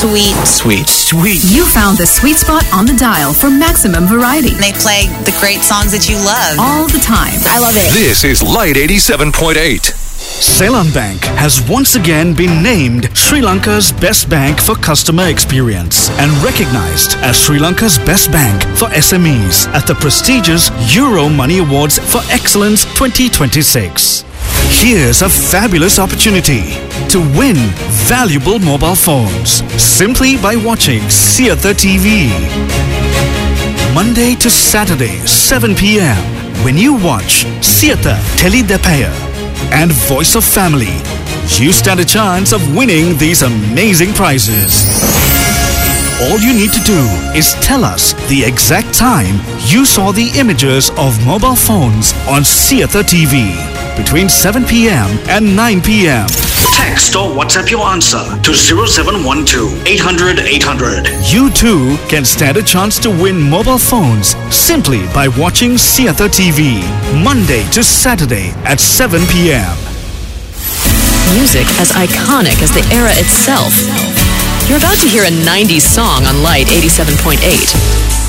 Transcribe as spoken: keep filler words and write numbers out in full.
sweet. Sweet. Sweet. You found the sweet spot on the dial for maximum variety. They play the great songs that you love. All the time. I love it. This is Light eighty-seven point eight. Ceylon Bank has once again been named Sri Lanka's best bank for customer experience and recognized as Sri Lanka's best bank for S M Es at the prestigious Euro Money Awards for Excellence twenty twenty-six. Here's a fabulous opportunity to win valuable mobile phones simply by watching Siatha T V. Monday to Saturday, seven p.m. when you watch Siatha Telidepaya and Voice of Family, you stand a chance of winning these amazing prizes. All you need to do is tell us the exact time you saw the images of mobile phones on Siatha T V between seven p.m. and nine p.m. Text or WhatsApp your answer to zero seven one two, eight hundred, eight hundred. You too can stand a chance to win mobile phones simply by watching Siatha T V Monday to Saturday at seven p.m. Music as iconic as the era itself. You're about to hear a nineties song on Light eighty-seven point eight.